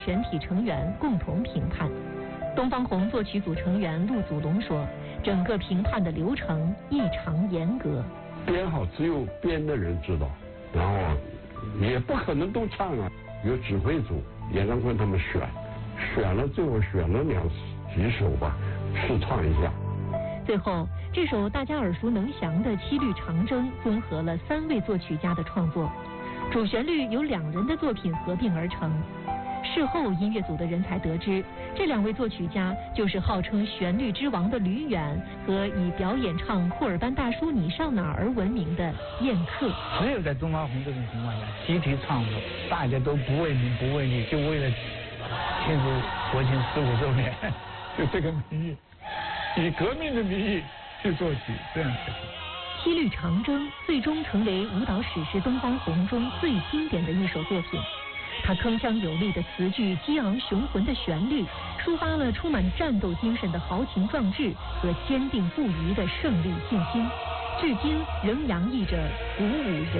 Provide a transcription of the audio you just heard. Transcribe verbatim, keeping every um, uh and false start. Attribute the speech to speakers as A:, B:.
A: 全体成员共同评判。东方红作曲组成员陆祖龙说，整个评判的流程异常严格。
B: 编好只有编的人知道，然后也不可能都唱啊，有指挥组、演唱会他们选，选了最后选了两几首吧，试唱一下。
A: 最后，这首大家耳熟能详的《七律长征》综合了三位作曲家的创作，主旋律由两人的作品合并而成。事后，音乐组的人才得知，这两位作曲家就是号称旋律之王的吕远和以表演唱库尔班大叔你上哪儿而闻名的燕克。
C: 只有在东方红这种情况下，集体创作，大家都不为名不为利，就为了庆祝国庆十五周年，就这个名义，以革命的名义去作曲，这样才行。
A: 《七律长征》最终成为舞蹈史诗《东方红》中最经典的一首作品。它铿锵有力的词句、激昂雄浑的旋律，抒发了充满战斗精神的豪情壮志和坚定不移的胜利信心，至今仍洋溢着鼓舞人